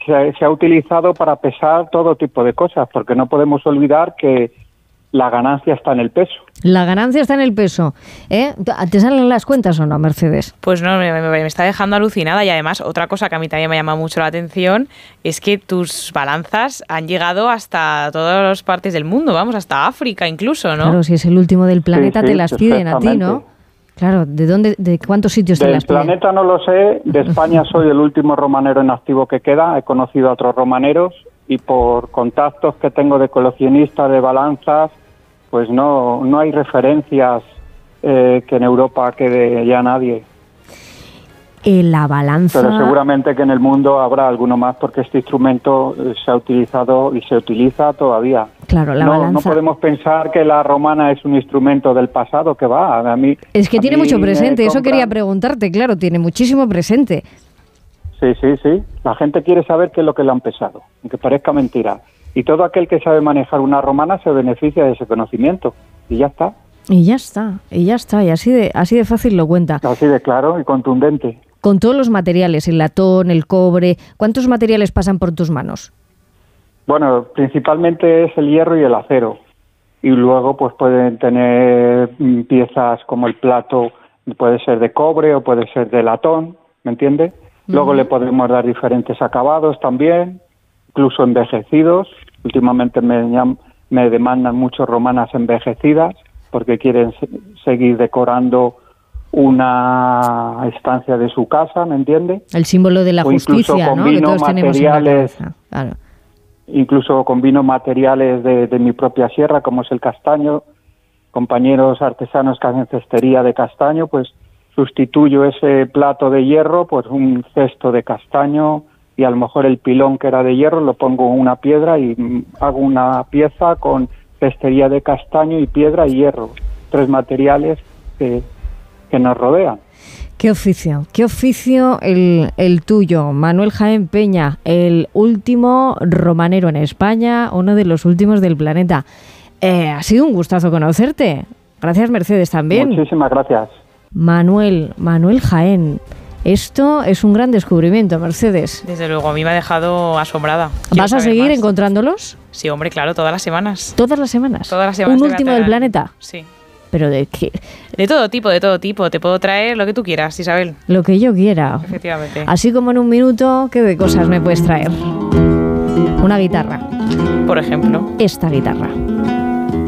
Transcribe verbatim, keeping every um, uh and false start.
se, se ha utilizado para pesar todo tipo de cosas, porque no podemos olvidar que la ganancia está en el peso. La ganancia está en el peso. ¿Eh? ¿Te salen las cuentas o no, Mercedes? Pues no, me, me, me está dejando alucinada. Y además, otra cosa que a mí también me llama mucho la atención es que tus balanzas han llegado hasta todas las partes del mundo, vamos, hasta África incluso, ¿no? Claro, si es el último del planeta, sí, sí, te las piden a ti, ¿no? Claro, ¿de dónde, de cuántos sitios te Del las piden? Del planeta no lo sé, de España soy el último romanero en activo que queda, he conocido a otros romaneros y por contactos que tengo de coleccionistas de balanzas, pues no no hay referencias eh, que en Europa quede ya nadie. Eh, la balanza... Pero seguramente que en el mundo habrá alguno más porque este instrumento se ha utilizado y se utiliza todavía. Claro, la no, balanza... No podemos pensar que la romana es un instrumento del pasado, que va. A mí, es que tiene mucho presente, eso compran... quería preguntarte, claro, tiene muchísimo presente. Sí, sí, sí. La gente quiere saber qué es lo que le han pesado, aunque parezca mentira. Y todo aquel que sabe manejar una romana se beneficia de ese conocimiento. Y ya está. Y ya está, y ya está. Y así de, así de fácil lo cuenta. Así de claro y contundente. Con todos los materiales, el latón, el cobre, ¿cuántos materiales pasan por tus manos? Bueno, principalmente es el hierro y el acero. Y luego pues pueden tener piezas como el plato, puede ser de cobre o puede ser de latón, ¿me entiendes? Luego uh-huh. le podemos dar diferentes acabados también, incluso envejecidos. Últimamente me, me demandan mucho romanas envejecidas porque quieren se- seguir decorando una estancia de su casa, ¿me entiende? El símbolo de la o justicia, ¿no? Que todos tenemos en la cabeza. Claro. Incluso combino materiales de, de mi propia sierra, como es el castaño. Compañeros artesanos que hacen cestería de castaño, pues sustituyo ese plato de hierro por un cesto de castaño y a lo mejor el pilón que era de hierro lo pongo en una piedra y hago una pieza con cestería de castaño y piedra y hierro. Tres materiales que, que nos rodean. ¿Qué oficio? ¿Qué oficio el, el tuyo, Manuel Jaén Peña, el último romanero en España, uno de los últimos del planeta? Eh, ha sido un gustazo conocerte. Gracias, Mercedes, también. Muchísimas gracias. Manuel, Manuel Jaén. Esto es un gran descubrimiento, Mercedes. Desde luego, a mí me ha dejado asombrada. ¿Vas a seguir más. encontrándolos? Sí, hombre, claro, todas las semanas. ¿Todas las semanas? Todas las semanas. ¿Un último del planeta? Sí. ¿Pero de qué? De todo tipo, de todo tipo. Te puedo traer lo que tú quieras, Isabel. Lo que yo quiera. Efectivamente. Así como en un minuto, ¿qué de cosas me puedes traer? Una guitarra. Por ejemplo. Esta guitarra.